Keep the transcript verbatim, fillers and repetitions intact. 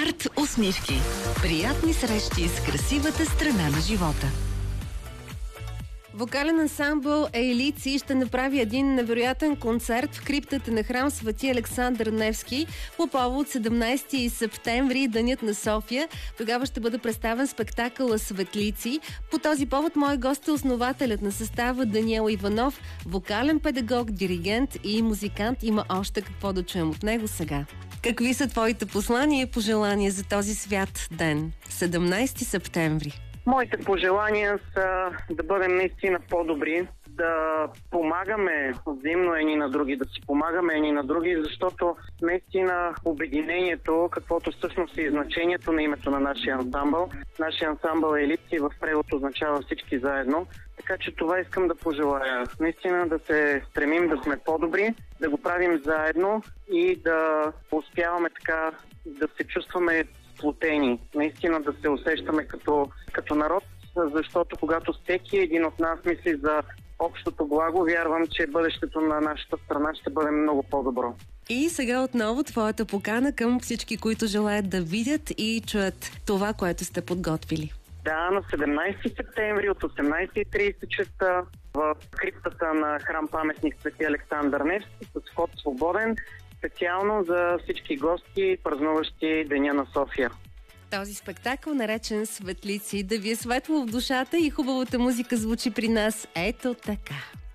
Арт усмивки. Приятни срещи с красивата страна на живота. Вокален ансамбъл Ейлици ще направи един невероятен концерт в криптата на храм Свети Александър Невски по повод седемнайсети септември, Денят на София. Тогава ще бъде представен спектакъл Светлици. По този повод мой гост е основателят на състава Даниел Иванов, вокален педагог, диригент и музикант. Има още какво да чуем от него сега. Какви са твоите послания и пожелания за този свят ден, седемнайсети септември? Моите пожелания са да бъдем наистина по-добри, да помагаме взаимно едни на други, да си помагаме едни на други, защото наистина обединението, каквото всъщност е и значението на името на нашия ансамбъл. Нашия ансамбъл Ейлици в превод означава всички заедно, така че това искам да пожелая. Наистина да се стремим да сме по-добри, да го правим заедно и да успяваме така да се чувстваме сплотени, наистина да се усещаме като, като народ, защото когато всеки един от нас мисли за общото благо, вярвам, че бъдещето на нашата страна ще бъде много по-добро. И сега отново твоята покана към всички, които желаят да видят и чуят това, което сте подготвили. Да, на седемнайсети септември от осемнайсет и трийсет часа в криптата на храм паметник Свети Александър Невски с вход свободен, специално за всички гости, празнуващи Деня на София. Този спектакъл, наречен Светлици, да ви е светло в душата и хубавата музика звучи при нас ето така.